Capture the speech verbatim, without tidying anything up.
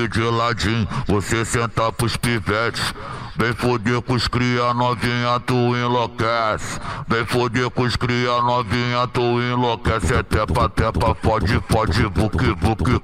de ladinho, você senta pros pivetes. Vem foder com os cria novinha, tu enlouquece. Vem foder com os cria novinha, tu enlouquece. É tepa, tepa, pode, pode, buque, buque.